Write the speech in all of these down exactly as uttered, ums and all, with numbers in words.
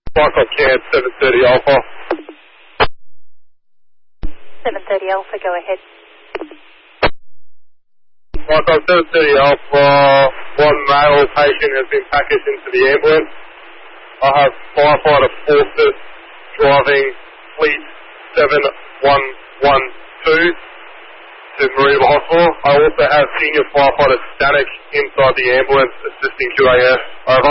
Mike on Cam, seven thirty Alpha. seven thirty Alpha, go ahead. Mike on seven thirty Alpha, one male patient has been packaged into the ambulance. I have firefighter Fawcett driving Fleet seven one one two to Mareeba Hospital. I also have senior firefighter Stanek inside the ambulance assisting Q A S. Over.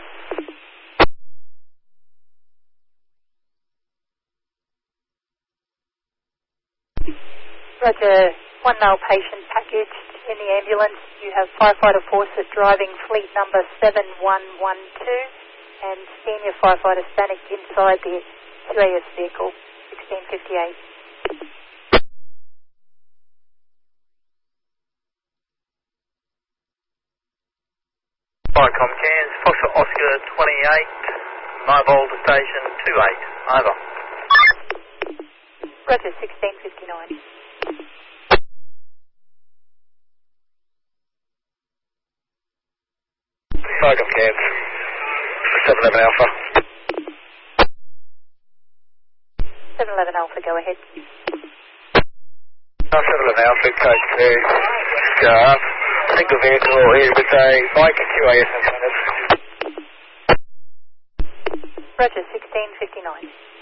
Roger, one male patient packaged in the ambulance. You have firefighter Fawcett driving Fleet number seven one one two and senior firefighter Stanek inside the Q A S vehicle, sixteen fifty-eight. Viacom Cairns, Foxtrot Oscar twenty-eight, mobile to station two eight, over. Roger, sixteen fifty-nine. Viacom Cairns, seven eleven Alpha. seven eleven Alpha, go ahead. seven eleven Alpha, code two, uh, single vehicle here with a bike Q A S in front of us. Roger, sixteen fifty-nine.